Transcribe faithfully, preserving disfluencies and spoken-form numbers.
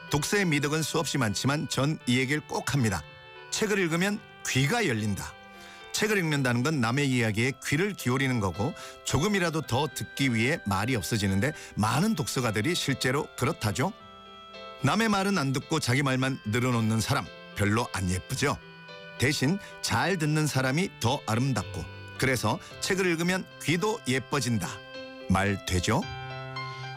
독서의 미덕은 수없이 많지만 전 이 얘기를 꼭 합니다. 책을 읽으면 귀가 열린다. 책을 읽는다는 건 남의 이야기에 귀를 기울이는 거고 조금이라도 더 듣기 위해 말이 없어지는데 많은 독서가들이 실제로 그렇다죠. 남의 말은 안 듣고 자기 말만 늘어놓는 사람 별로 안 예쁘죠. 대신 잘 듣는 사람이 더 아름답고 그래서 책을 읽으면 귀도 예뻐진다. 말 되죠?